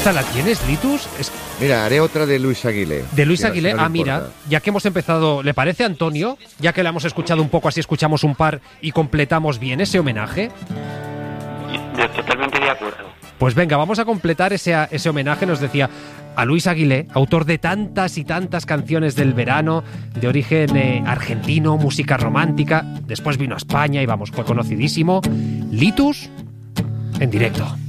¿Esta la tienes, Litus? Mira, haré otra de Luis Aguilé. De Luis Aguilé, Si no le mira, importa. ya que hemos empezado, ¿le parece, Antonio? Ya que la hemos escuchado un poco, así escuchamos un par y completamos bien ese homenaje. Totalmente de acuerdo. Pues venga, vamos a completar ese homenaje, nos decía, a Luis Aguilé, autor de tantas y tantas canciones del verano, de origen argentino, música romántica. Después vino a España y vamos, fue conocidísimo. Litus, en directo.